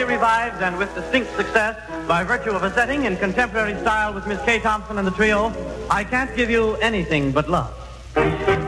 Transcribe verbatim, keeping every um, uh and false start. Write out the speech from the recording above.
revived and with distinct success by virtue of a setting in contemporary style with Miss Kay Thompson and the trio, I Can't Give You Anything But Love.